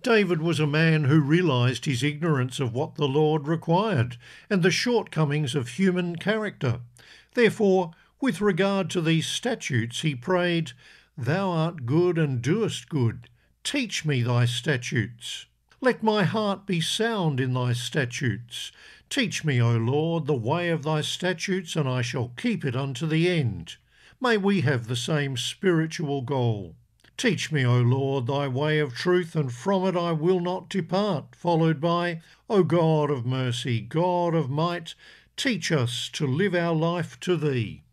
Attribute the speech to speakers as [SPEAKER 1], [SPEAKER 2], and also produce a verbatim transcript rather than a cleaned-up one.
[SPEAKER 1] David was a man who realised his ignorance of what the Lord required and the shortcomings of human character. Therefore, with regard to these statutes, he prayed, "Thou art good and doest good. Teach me thy statutes. Let my heart be sound in thy statutes. Teach me, O Lord, the way of thy statutes, and I shall keep it unto the end." May we have the same spiritual goal. Teach me, O Lord, thy way of truth, and from it I will not depart, followed by, O God of mercy, God of might, teach us to live our life to thee.